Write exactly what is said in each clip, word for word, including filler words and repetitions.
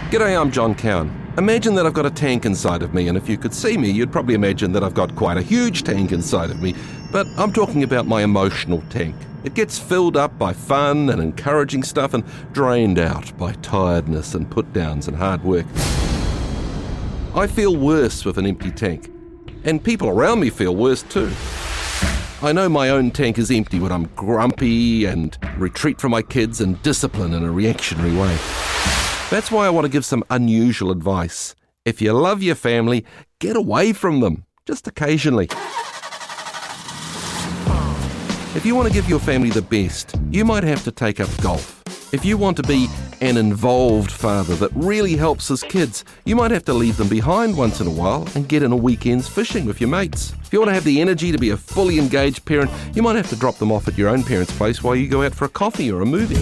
G'day, I'm John Cowan. Imagine that I've got a tank inside of me, and if you could see me, you'd probably imagine that I've got quite a huge tank inside of me. But I'm talking about my emotional tank. It gets filled up by fun and encouraging stuff and drained out by tiredness and put-downs and hard work. I feel worse with an empty tank, and people around me feel worse too. I know my own tank is empty when I'm grumpy and retreat from my kids and discipline in a reactionary way. That's why I want to give some unusual advice. If you love your family, get away from them, just occasionally. If you want to give your family the best, you might have to take up golf. If you want to be an involved father that really helps his kids, you might have to leave them behind once in a while and get in a weekend's fishing with your mates. If you want to have the energy to be a fully engaged parent, you might have to drop them off at your own parents' place while you go out for a coffee or a movie.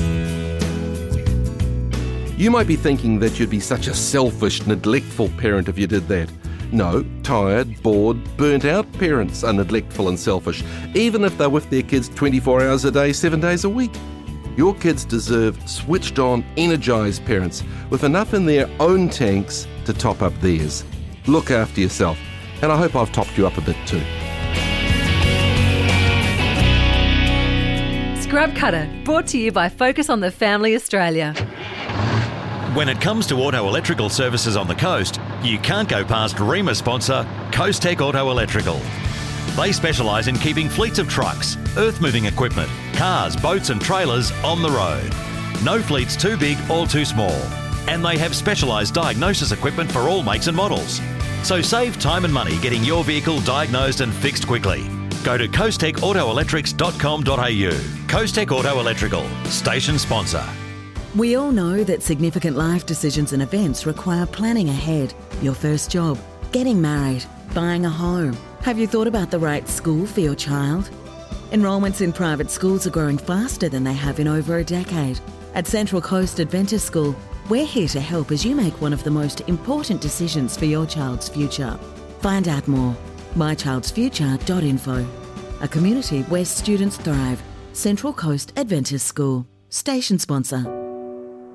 You might be thinking that you'd be such a selfish, neglectful parent if you did that. No, tired, bored, burnt out parents are neglectful and selfish, even if they're with their kids twenty-four hours a day, seven days a week. Your kids deserve switched-on, energised parents with enough in their own tanks to top up theirs. Look after yourself, and I hope I've topped you up a bit too. Scrub Cutter, brought to you by Focus on the Family Australia. When it comes to auto electrical services on the coast, you can't go past REMA sponsor Coast Tech Auto Electrical. They specialise in keeping fleets of trucks, earth-moving equipment, cars, boats and trailers on the road. No fleet's too big or too small. And they have specialised diagnosis equipment for all makes and models. So save time and money getting your vehicle diagnosed and fixed quickly. Go to coast tech auto electrics dot com dot a u. Coast Tech Auto Electrical, station sponsor. We all know that significant life decisions and events require planning ahead. Your first job, getting married, buying a home. Have you thought about the right school for your child? Enrolments in private schools are growing faster than they have in over a decade. At Central Coast Adventist School, we're here to help as you make one of the most important decisions for your child's future. Find out more. my childs future dot info. A community where students thrive. Central Coast Adventist School. Station sponsor.